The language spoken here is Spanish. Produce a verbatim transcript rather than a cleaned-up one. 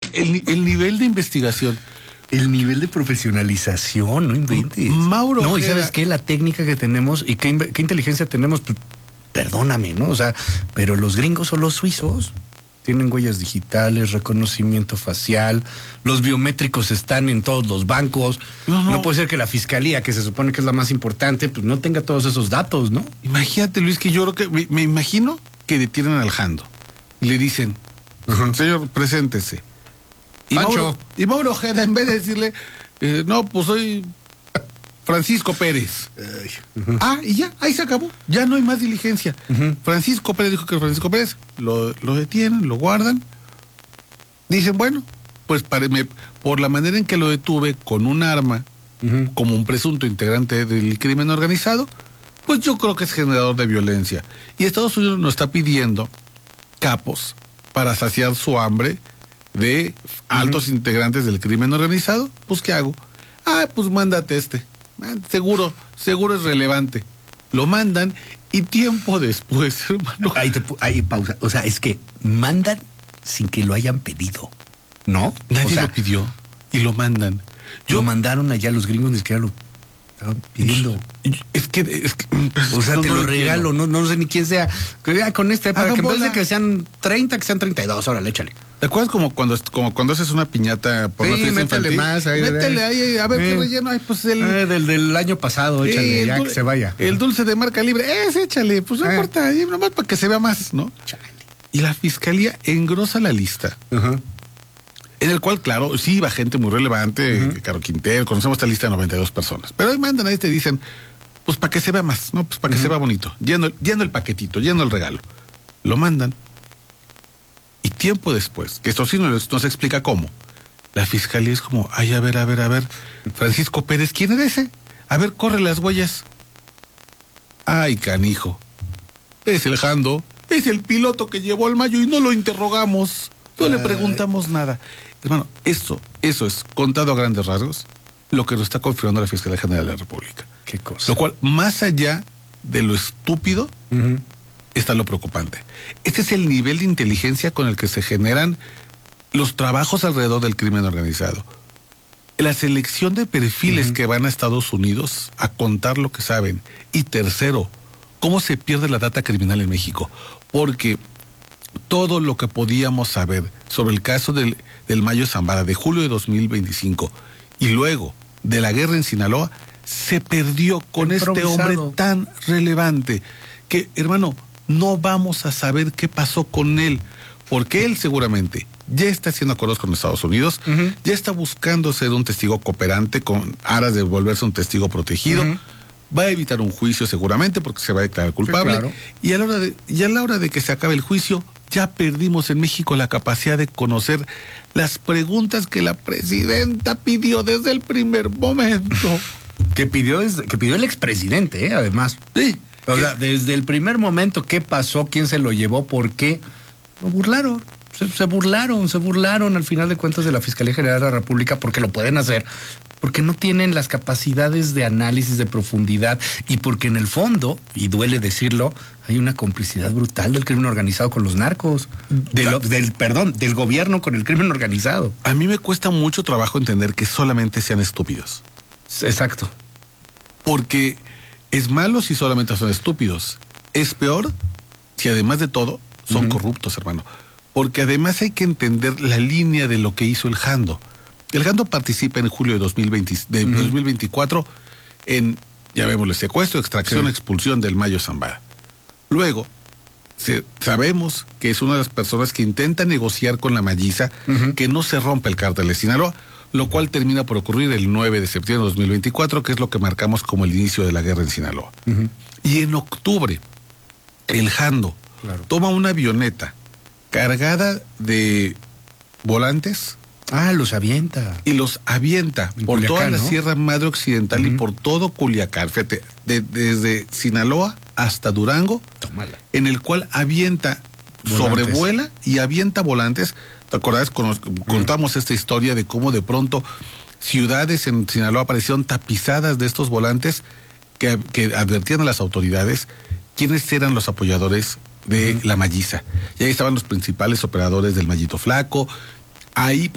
el, el nivel de investigación, el nivel de profesionalización, no inventes. Mauro No, y Ojeda, ¿sabes qué? La técnica que tenemos y qué, qué inteligencia tenemos, pues, perdóname, ¿no? O sea, pero los gringos o los suizos tienen huellas digitales, reconocimiento facial, los biométricos están en todos los bancos. No, no. No puede ser que la fiscalía, que se supone que es la más importante, pues no tenga todos esos datos, ¿no? Imagínate, Luis, que yo creo que me, me imagino que detienen al Jando y le dicen, uh-huh. señor, preséntese. Y Mauro, y Mauro Ojeda, en vez de decirle, eh, no, pues soy Francisco Pérez. Uh-huh. Ah, y ya, ahí se acabó. Ya no hay más diligencia. Uh-huh. Francisco Pérez dijo que Francisco Pérez, lo, lo detienen, lo guardan. Dicen, bueno, pues para, me, por la manera en que lo detuve con un arma, uh-huh. como un presunto integrante del crimen organizado, pues yo creo que es generador de violencia. Y Estados Unidos nos está pidiendo capos para saciar su hambre de altos uh-huh. integrantes del crimen organizado. Pues, ¿qué hago? Ah, pues mándate este. Seguro, seguro es relevante. Lo mandan y tiempo después, hermano. Ahí, te, ahí pausa. O sea, es que mandan sin que lo hayan pedido, ¿no? Nadie o sea, lo pidió y lo mandan. Yo, lo mandaron allá, los gringos ni siquiera lo estaban pidiendo. Es que, es que o sea, no, te no lo regalo, no, no sé ni quién sea. Ya con este, para Hagan que en vez de que sean treinta, que sean treinta y dos, órale, échale. ¿Te acuerdas como cuando, como cuando haces una piñata por sí, una fiesta métele infantil? más. Ahí, métele ahí, a ver eh, qué relleno hay. Pues el, eh, del, del año pasado, échale, eh, ya que se vaya. El dulce de marca libre, ese échale, pues no eh. importa, nomás para que se vea más, ¿no? Chale. Y la fiscalía engrosa la lista. Uh-huh. En el cual, claro, sí iba gente muy relevante, uh-huh. Caro Quintero, conocemos esta lista de noventa y dos personas. Pero ahí mandan a este y dicen, pues para que se vea más, ¿no? Pues para que uh-huh. se vea bonito. Lleno, lleno el paquetito, lleno el regalo. Lo mandan. Y tiempo después, que esto sí nos, nos explica cómo, la fiscalía es como, ay, a ver, a ver, a ver, Francisco Pérez, ¿quién era ese? A ver, corre las huellas. Ay, canijo. Es el Jando, es el piloto que llevó al Mayo y no lo interrogamos, no ay. le preguntamos nada. Hermano, eso, eso es, contado a grandes rasgos, lo que nos está confirmando la Fiscalía General de la República. Qué cosa. Lo cual, más allá de lo estúpido, uh-huh. está lo preocupante. Este es el nivel de inteligencia con el que se generan los trabajos alrededor del crimen organizado. La selección de perfiles uh-huh. que van a Estados Unidos a contar lo que saben. Y tercero, cómo se pierde la data criminal en México. Porque todo lo que podíamos saber sobre el caso del, del Mayo Zambada de julio de dos mil veinticinco y luego de la guerra en Sinaloa se perdió con este hombre tan relevante que, hermano, no vamos a saber qué pasó con él, porque él seguramente ya está haciendo acuerdos con Estados Unidos, uh-huh. ya está buscando ser un testigo cooperante con aras de volverse un testigo protegido, uh-huh. va a evitar un juicio seguramente porque se va a declarar culpable, sí, claro. y, a la hora de, y a la hora de que se acabe el juicio, ya perdimos en México la capacidad de conocer las preguntas que la presidenta pidió desde el primer momento. que pidió, que pidió el expresidente, ¿eh? Además. Sí. O sea, desde el primer momento, ¿qué pasó? ¿Quién se lo llevó? ¿Por qué? Lo burlaron. Se, se burlaron, se burlaron al final de cuentas de la Fiscalía General de la República porque lo pueden hacer, porque no tienen las capacidades de análisis de profundidad y porque en el fondo, y duele decirlo, hay una complicidad brutal del crimen organizado con los narcos. De lo, del, perdón, del gobierno con el crimen organizado. A mí me cuesta mucho trabajo entender que solamente sean estúpidos. Exacto. Porque es malo si solamente son estúpidos. Es peor si además de todo son uh-huh. corruptos, hermano. Porque además hay que entender la línea de lo que hizo el Jando. El Jando participa en julio de, dos mil veinte, de uh-huh. dos mil veinticuatro en, ya vemos, el secuestro, extracción, sí. expulsión del Mayo Zambada. Luego, se, sabemos que es una de las personas que intenta negociar con la Malliza uh-huh. que no se rompe el cártel de Sinaloa, lo cual termina por ocurrir el nueve de septiembre de dos mil veinticuatro, que es lo que marcamos como el inicio de la guerra en Sinaloa. Uh-huh. Y en octubre, el Jando claro. toma una avioneta cargada de volantes. Ah, los avienta. Y los avienta en por Culiacán, toda la ¿no? Sierra Madre Occidental uh-huh. y por todo Culiacán. Fíjate, de, desde Sinaloa hasta Durango, Tómala. En el cual avienta, volantes. sobrevuela y avienta volantes. ¿Te acordás? Con, uh-huh. Contamos esta historia de cómo de pronto ciudades en Sinaloa aparecieron tapizadas de estos volantes que, que advertían a las autoridades quiénes eran los apoyadores de uh-huh. la Malliza. Y ahí estaban los principales operadores del Mallito Flaco. Ahí